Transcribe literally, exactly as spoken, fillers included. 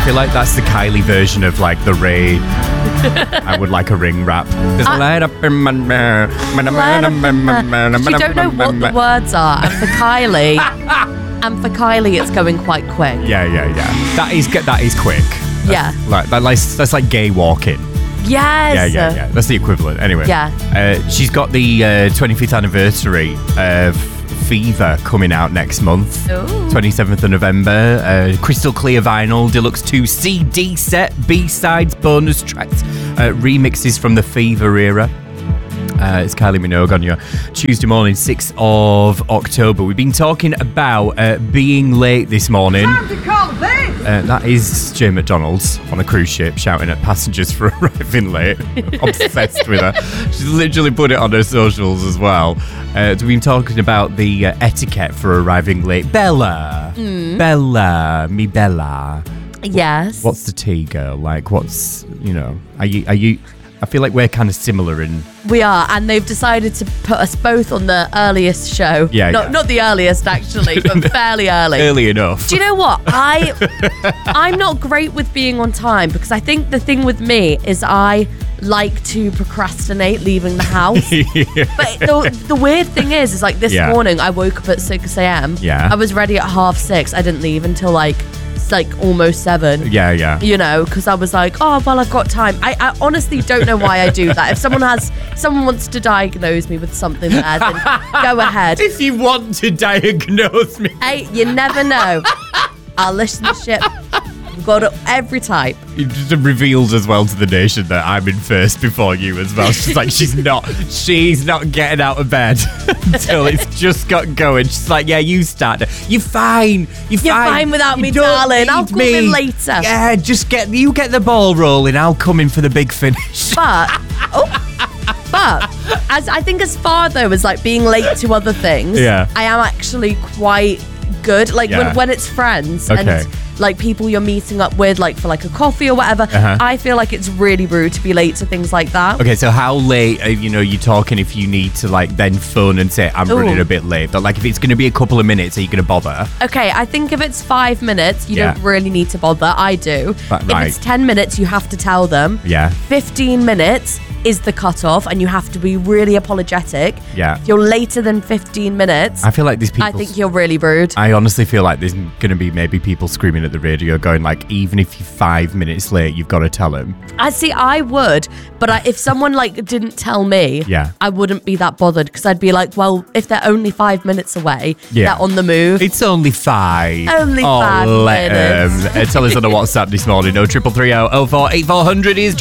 I feel like that's the Kylie version of like the Ray. I would like a ring rap. There's a light up in my. You don't know what the words are, and for Kylie, and for Kylie, it's going quite quick. Yeah, yeah, yeah. That is that is quick. Yeah. Like that, like that's like gay walking. Yes. Yeah, yeah, yeah. That's the equivalent. Anyway. Yeah. Uh, she's got the uh, twenty-fifth anniversary of Fever coming out next month. Ooh. twenty-seventh of November. Uh, crystal clear vinyl, deluxe two C D set, B-sides, bonus tracks, uh, remixes from the Fever era. Uh, it's Kylie Minogue on your Tuesday morning, sixth of October. We've been talking about uh, being late this morning. Time to call this. Uh, that is Jay McDonald's on a cruise ship shouting at passengers for arriving late. Obsessed with her. She's literally put it on her socials as well. Uh, we've been talking about the uh, etiquette for arriving late. Bella. Mm. Bella. Me Bella. Yes. What's the tea, girl? Like, what's, you know, are you, are you, I feel like we're kind of similar in... We are, and they've decided to put us both on the earliest show. Yeah, not, yeah. not the earliest, actually, but fairly early. Early enough. Do you know what? I, I'm not great with being on time, because I think the thing with me is I like to procrastinate leaving the house. Yeah. But the, the weird thing is, is like this Yeah. morning, I woke up at six a.m. Yeah. I was ready at half six. I didn't leave until like, like almost seven. Yeah, yeah. You know, because I was like, oh, well, I've got time. I, I honestly don't know why I do that. If someone has, someone wants to diagnose me with something there, then go ahead. If you want to diagnose me. Hey, you never know. I'll listen to shit. We've got it every type. It just reveals as well to the nation that I'm in first before you as well. She's like, she's not, she's not getting out of bed until it's just got going. She's like, yeah, you start. You're fine. You're, You're fine. fine without You me, don't darling. I'll need come me. in later. Yeah, just get, you get the ball rolling. I'll come in for the big finish. But, oh, but as I think as far though as like being late to other things, Yeah. I am actually quite good. Like Yeah. when, when it's friends Okay. and like people you're meeting up with, like for like a coffee or whatever, Uh-huh. I feel like it's really rude to be late to things like that. Okay, so how late are you know you talking if you need to like then phone and say I'm Ooh. running a bit late? But like if it's going to be a couple of minutes, are you going to bother? Okay, I think if it's five minutes, you Yeah. don't really need to bother. I do. Right, if right. it's ten minutes, you have to tell them. Yeah. fifteen minutes is the cutoff, and you have to be really apologetic. Yeah. If you're later than fifteen minutes, I feel like these people. I think you're really rude. I honestly feel like there's going to be maybe people screaming at the radio going like, even if you're five minutes late, you've got to tell them. I see, I would, but I, if someone like didn't tell me, Yeah. I wouldn't be that bothered because I'd be like, well, if they're only five minutes away, Yeah. they're on the move. It's only five. Only oh, five let minutes. 'em. Uh, tell us on the WhatsApp this morning. Oh, triple three oh, oh four eight four hundred is